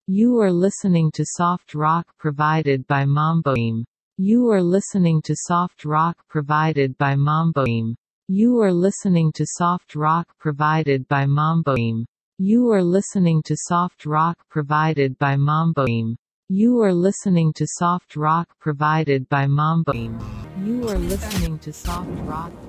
You are listening to soft rock provided by Mamboim. You are listening to soft rock provided by Mamboim. You are listening to soft rock provided by Mamboim. You are listening to soft rock provided by Mamboim. You are listening to soft rock provided by Mamboim. You are listening to soft rock